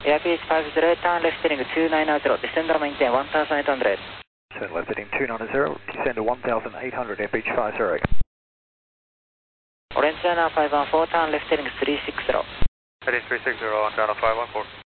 Airbus 50, turn left heading 290, descend on maintain 1800. Turn left heading 290, descend to 1800, Airbeach 50. Orange Channel 514, turn left heading 360. Heading 360 on channel 514.